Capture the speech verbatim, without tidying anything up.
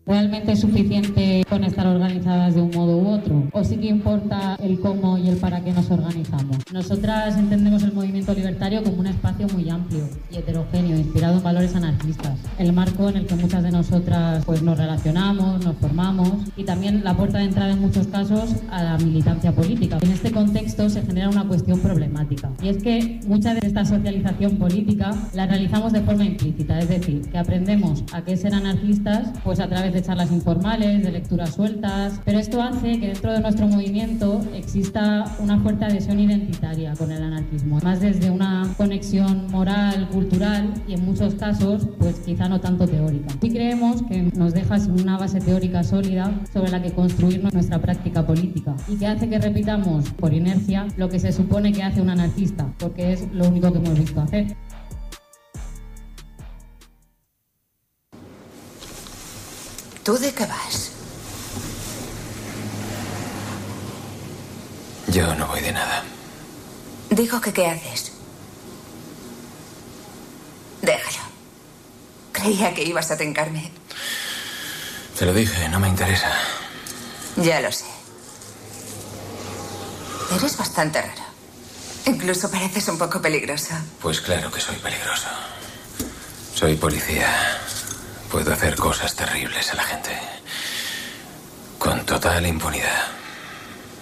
¿Realmente es suficiente con estar organizadas de un modo u otro? ¿O sí que importa el cómo y el para qué nos organizamos? Nosotras entendemos el movimiento libertario como un espacio muy amplio y heterogéneo, inspirado en valores anarquistas. El marco en el que muchas de nosotras pues, nos relacionamos, nos formamos y también la puerta de entrada en muchos casos a la militancia política. En este contexto se genera una cuestión problemática y es que mucha de esta socialización política la realizamos de forma implícita, es decir, que aprendemos a qué es ser anarquistas pues a través de charlas informales, de lecturas sueltas, pero esto hace que dentro de nuestro movimiento exista una fuerte adhesión identitaria con el anarquismo, más desde una conexión moral, cultural y en muchos casos, pues quizá no tanto teórica. Sí creemos que nos deja sin una base teórica sólida sobre la que construir nuestra práctica política y que hace que repitamos por inercia lo que se supone que hace un anarquista, porque es lo único que hemos visto hacer. ¿Tú de qué vas? Yo no voy de nada. Digo que ¿qué haces? Déjalo. Creía que ibas a tencarme. Te lo dije, no me interesa. Ya lo sé. Eres bastante raro. Incluso pareces un poco peligroso. Pues claro que soy peligroso. Soy policía. Puedo hacer cosas terribles a la gente. Con total impunidad.